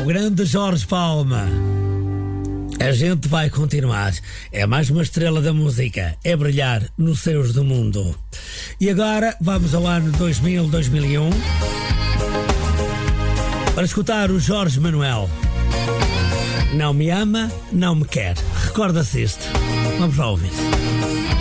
grande Jorge Palma. A gente vai continuar. É mais uma estrela da música. É brilhar nos céus do mundo. E agora vamos ao ano 2000, 2001 para escutar o Jorge Manuel. Não me ama, não me quer. Recorda-se isto. Vamos lá ouvir.